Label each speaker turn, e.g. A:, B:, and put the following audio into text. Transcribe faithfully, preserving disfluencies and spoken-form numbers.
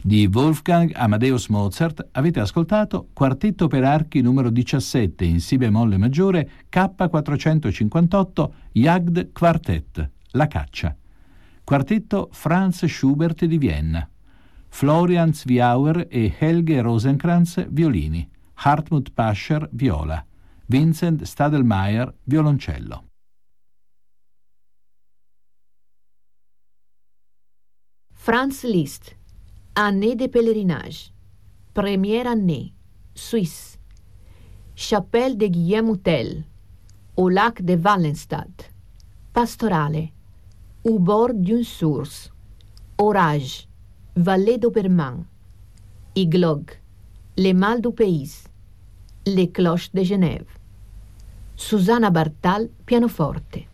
A: Di Wolfgang Amadeus Mozart avete ascoltato Quartetto per archi numero diciassette in Si bemolle maggiore K quattrocentocinquantotto Jagd Quartet, La caccia. Quartetto Franz Schubert di Vienna. Florian Zwiauer e Helge Rosenkrantz violini, Hartmut Pascher viola, Vincent Stadelmeier violoncello.
B: Franz Liszt, Année de pèlerinage, première année, Suisse, Chapelle de Guillaume Tell, au lac de Wallenstadt, pastorale, au bord d'une source, orage, vallée d'Obermann, Iglogue, les mâles du pays, les cloches de Genève. Susanna Bartal, pianoforte.